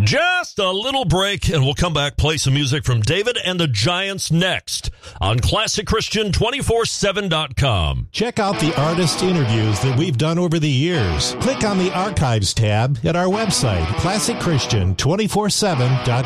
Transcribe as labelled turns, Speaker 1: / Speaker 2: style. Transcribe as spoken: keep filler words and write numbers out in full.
Speaker 1: Just a little break, and we'll come back, play some music from David and the Giants next on Classic Christian two four seven dot com.
Speaker 2: Check out the artist interviews that we've done over the years. Click on the Archives tab at our website, classic christian two four seven dot com.